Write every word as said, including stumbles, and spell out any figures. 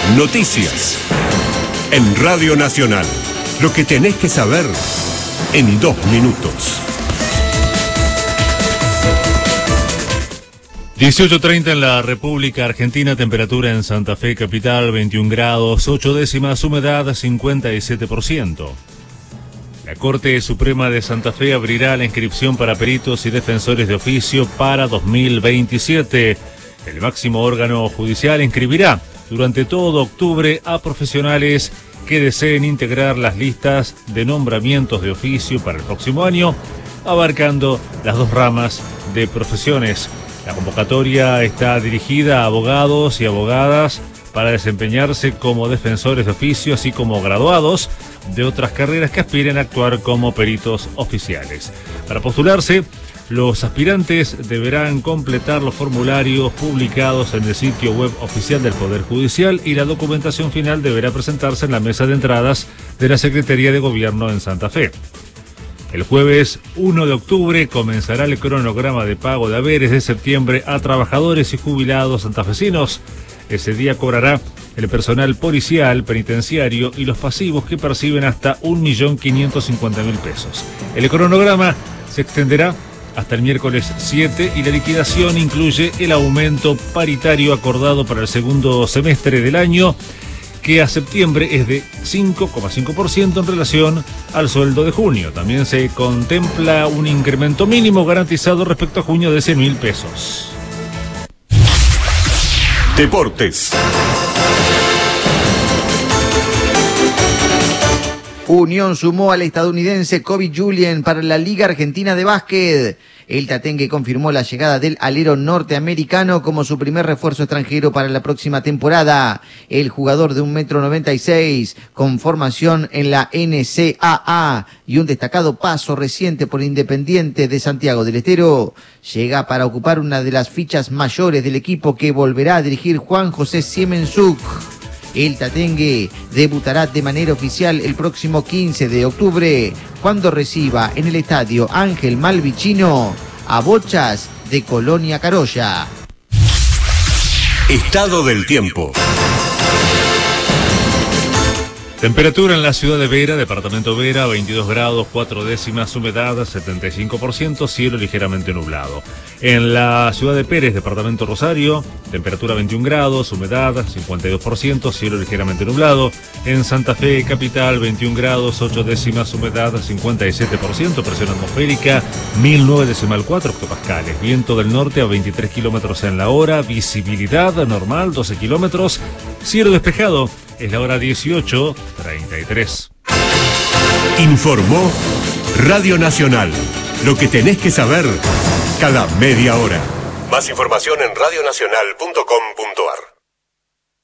Noticias. En Radio Nacional. Lo que tenés que saber en dos minutos. dieciocho treinta en la República Argentina, temperatura en Santa Fe capital veintiún grados, ocho décimas, humedad cincuenta y siete por ciento. La Corte Suprema de Santa Fe abrirá la inscripción para peritos y defensores de oficio para dos mil veintisiete. El máximo órgano judicial inscribirá durante todo octubre a profesionales que deseen integrar las listas de nombramientos de oficio para el próximo año, abarcando las dos ramas de profesiones. La convocatoria está dirigida a abogados y abogadas para desempeñarse como defensores de oficio, así como graduados de otras carreras que aspiren a actuar como peritos oficiales. Para postularse, los aspirantes deberán completar los formularios publicados en el sitio web oficial del Poder Judicial y la documentación final deberá presentarse en la mesa de entradas de la Secretaría de Gobierno en Santa Fe. El jueves uno de octubre comenzará el cronograma de pago de haberes de septiembre a trabajadores y jubilados santafesinos. Ese día cobrará el personal policial, penitenciario y los pasivos que perciben hasta un millón quinientos cincuenta mil pesos. El cronograma se extenderá hasta el miércoles siete y la liquidación incluye el aumento paritario acordado para el segundo semestre del año, que a septiembre es de cinco coma cinco por ciento en relación al sueldo de junio. También se contempla un incremento mínimo garantizado respecto a junio de cien mil pesos. Deportes. Unión sumó al estadounidense Kobe Julien para la Liga Argentina de Básquet. El Tatengue confirmó la llegada del alero norteamericano como su primer refuerzo extranjero para la próxima temporada. El jugador de un metro noventa y seis, con formación en la N C A A y un destacado paso reciente por Independiente de Santiago del Estero, llega para ocupar una de las fichas mayores del equipo que volverá a dirigir Juan José Siemensuk. El Tatengue debutará de manera oficial el próximo quince de octubre, cuando reciba en el estadio Ángel Malvicino a Bochas de Colonia Carolla. Estado del tiempo. Temperatura en la ciudad de Vera, departamento Vera, veintidós grados, cuatro décimas, humedad setenta y cinco por ciento, cielo ligeramente nublado. En la ciudad de Pérez, departamento Rosario, temperatura veintiún grados, humedad cincuenta y dos por ciento, cielo ligeramente nublado. En Santa Fe, capital, veintiún grados, ocho décimas, humedad cincuenta y siete por ciento, presión atmosférica mil nueve decimal cuatro hectopascales, viento del norte a veintitrés kilómetros en la hora, visibilidad normal doce kilómetros, cielo despejado. Es la hora dieciocho treinta y tres. Informó Radio Nacional. Lo que tenés que saber cada media hora. Más información en radio nacional punto com punto ar.